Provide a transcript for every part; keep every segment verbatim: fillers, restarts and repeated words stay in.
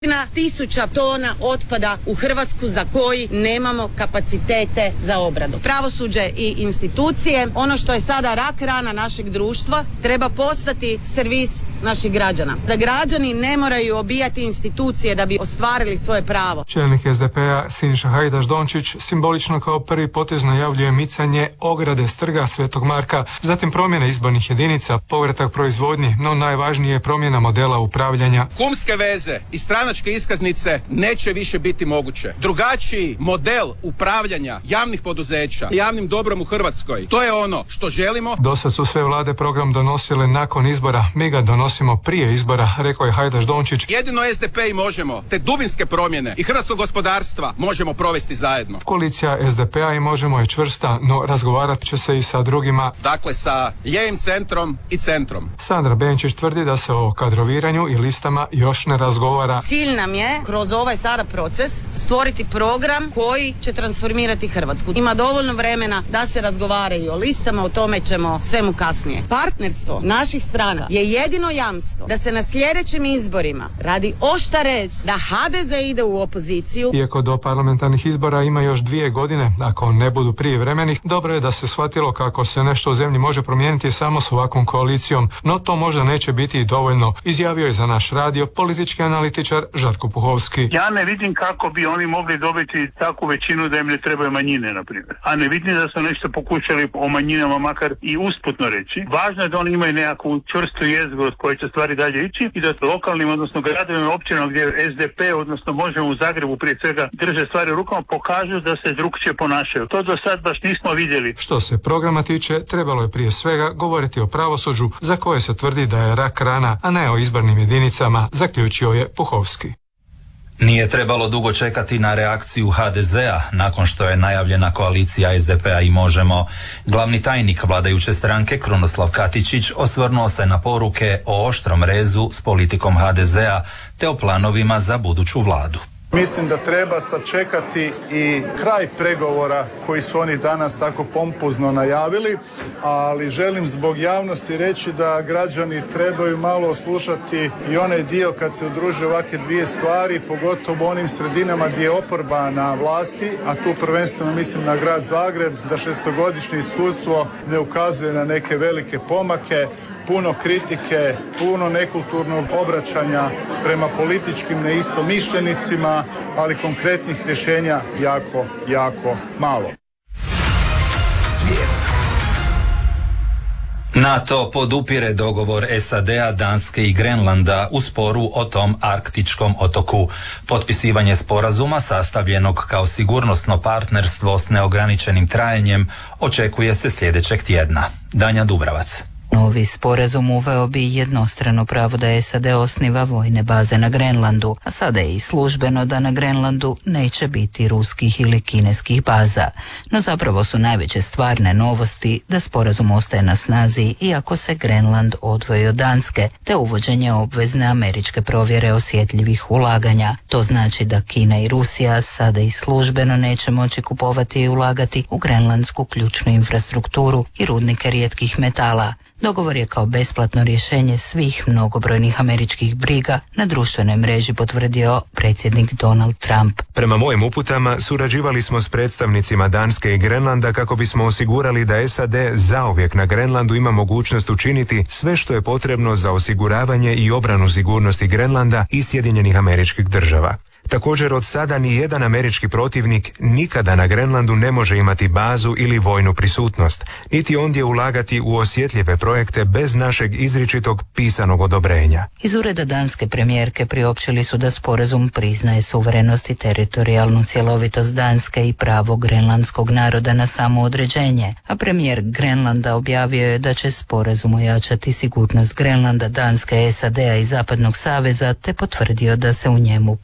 tisuća tona otpada u Hrvatsku za koji nemamo kapacitete za obradu. Pravosuđe i institucije, ono što je sada rak rana našeg društva, treba postati servis naših građana. Da građani ne moraju obijati institucije da bi ostvarili svoje pravo. Čelnik es de pe-a Siniša Hajdaš Dončić simbolično kao prvi potez najavljuje micanje ograde s trga Svetog Marka, zatim promjene izbornih jedinica, povratak proizvodnji, no najvažnije je promjena modela upravljanja. Kumske veze i stranačke iskaznice neće više biti moguće. Drugačiji model upravljanja javnih poduzeća, javnim dobrom u Hrvatskoj, to je ono što želimo. Dosad su sve vlade program donosile nakon izbora, mi ga donosimo prije izbora, rekao je Hajdaš Dončić. Jedino es de pe i možemo te dubinske promjene i hrvatskog gospodarstva možemo provesti zajedno. Koalicija es de pe-a i Možemo je čvrsta, no razgovarat će se i sa drugima. Dakle, sa lijevim centrom i centrom. Sandra Benčić tvrdi da se o kadroviranju i listama još ne razgovara. Cilj nam je kroz ovaj sada proces stvoriti program koji će transformirati Hrvatsku. Ima dovoljno vremena da se razgovara i o listama, o tome ćemo svemu kasnije. Partnerstvo naših strana je jedino jamstvo da se na sljedećim izborima radi oštar rez da ha de ze ide u opoziciju. Iako do parlamentarnih izbora ima još dvije godine, ako ne budu prijevremenih, dobro je da se shvatilo kako se nešto u zemlji može promijeniti samo s ovakvom koalicijom, no to možda neće biti dovoljno, izjavio je za naš radio politički analitičar Žarko Puhovski. Ja ne vidim kako bi oni mogli dobiti takvu većinu da im ne trebaju manjine, na primjer. A ne vidim da su nešto pokušali o manjinama makar i usputno reći. Važno je da oni imaju nekakvu čvrstu jezgru od koje će stvari dalje ići i da lokalnim, odnosno gradovima, općinama gdje es de pe, odnosno Možemo u Zagrebu prije svega drže stvari u rukama, pokažu da se drukčije ponašaju. To do sad baš nismo vidjeli. Što se programa tiče, trebalo je prije svega govoriti o pravosuđu za koje se tvrdi da je rak rana, a ne o izbornim jedinicama, zaključio je Puhovski. Nije trebalo dugo čekati na reakciju ha de ze-a nakon što je najavljena koalicija es de pe-a i Možemo. Glavni tajnik vladajuće stranke Krunoslav Katičić osvrnuo se na poruke o oštrom rezu s politikom ha de ze-a te o planovima za buduću vladu. Mislim da treba sačekati i kraj pregovora koji su oni danas tako pompuzno najavili, ali želim zbog javnosti reći da građani trebaju malo slušati i onaj dio kad se udruže ovakve dvije stvari, pogotovo u onim sredinama gdje je oporba na vlasti, a tu prvenstveno mislim na grad Zagreb, da šestogodišnje iskustvo ne ukazuje na neke velike pomake, puno kritike, puno nekulturnog obraćanja prema političkim neistomišljenicima, ali konkretnih rješenja jako, jako malo. Svijet. NATO podupire dogovor es a de-a, Danske i Grenlanda u sporu o tom arktičkom otoku. Potpisivanje sporazuma sastavljenog kao sigurnosno partnerstvo s neograničenim trajanjem očekuje se sljedećeg tjedna. Danja Dubravac. Novi sporazum uveo bi jednostrano pravo da es a de osniva vojne baze na Grenlandu, a sada je i službeno da na Grenlandu neće biti ruskih ili kineskih baza. No zapravo su najveće stvarne novosti da sporazum ostaje na snazi iako se Grenland odvoji od Danske, te uvođenje obvezne američke provjere osjetljivih ulaganja. To znači da Kina i Rusija sada i službeno neće moći kupovati i ulagati u grenlandsku ključnu infrastrukturu i rudnike rijetkih metala. Dogovor je kao besplatno rješenje svih mnogobrojnih američkih briga na društvenoj mreži potvrdio predsjednik Donald Trump. Prema mojim uputama surađivali smo s predstavnicima Danske i Grenlanda kako bismo osigurali da es a de zauvijek na Grenlandu ima mogućnost učiniti sve što je potrebno za osiguravanje i obranu sigurnosti Grenlanda i Sjedinjenih Američkih Država. Također od sada ni jedan američki protivnik nikada na Grenlandu ne može imati bazu ili vojnu prisutnost, niti ondje ulagati u osjetljive projekte bez našeg izričitog pisanog odobrenja. Iz ureda danske premijerke priopćili su da sporazum priznaje suverenost i teritorijalnu cjelovitost Danske i pravo grenlandskog naroda na samoodređenje, a premijer Grenlanda objavio je da će sporazum ojačati sigurnost Grenlanda, Danske, es a de-a i Zapadnog saveza, te potvrdio da se u njemu poštuju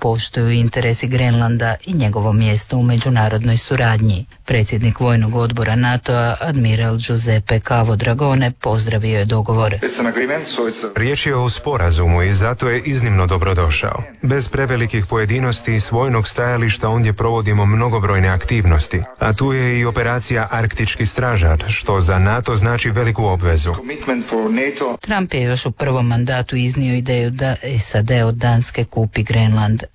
poštuju interesi Grenlanda i njegovo mjesto u međunarodnoj suradnji. Predsjednik Vojnog odbora NATO-a, admiral Giuseppe Cavo Dragone, pozdravio je dogovor. Riječ je o sporazumu i zato je iznimno dobrodošao. Bez prevelikih pojedinosti s vojnog stajališta ondje provodimo mnogobrojne aktivnosti, a tu je i operacija Arktički stražar, što za NATO znači veliku obvezu. Trump je još u prvom mandatu iznio ideju da S A D od Danske kupi Grenland.